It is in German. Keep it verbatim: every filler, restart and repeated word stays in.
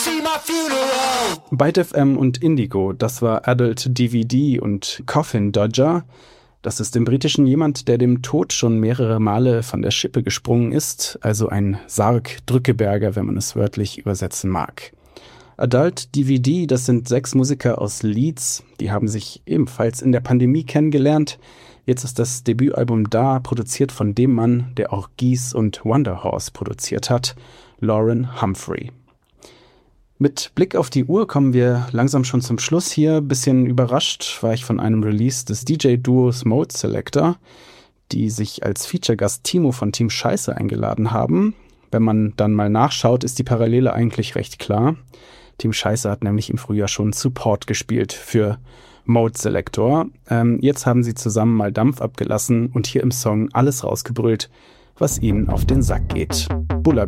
Byte F M und Indigo, das war Adult D V D und Coffin Dodger. Das ist im Britischen jemand, der dem Tod schon mehrere Male von der Schippe gesprungen ist, also ein Sarg-Drückeberger, wenn man es wörtlich übersetzen mag. Adult D V D, das sind sechs Musiker aus Leeds, die haben sich ebenfalls in der Pandemie kennengelernt. Jetzt ist das Debütalbum da, produziert von dem Mann, der auch Geese und Wonderhorse produziert hat, Lauren Humphrey. Mit Blick auf die Uhr kommen wir langsam schon zum Schluss hier. Bisschen überrascht war ich von einem Release des D J-Duos Mode Selector, die sich als Feature-Gast Timo von Team Scheiße eingeladen haben. Wenn man dann mal nachschaut, ist die Parallele eigentlich recht klar. Team Scheiße hat nämlich im Frühjahr schon Support gespielt für Mode Selector. Ähm, jetzt haben sie zusammen mal Dampf abgelassen und hier im Song alles rausgebrüllt, was ihnen auf den Sack geht. Bulla